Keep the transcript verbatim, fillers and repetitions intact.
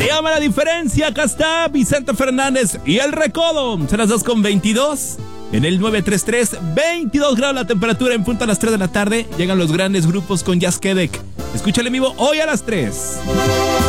Se llama La Diferencia. Acá está Vicente Fernández y El Recodo. Son las dos con veintidós. En el nueve tres tres, veintidós grados la temperatura en punto a las tres de la tarde. Llegan los grandes grupos con Jazz Quebec. Escúchale en vivo hoy a las tres.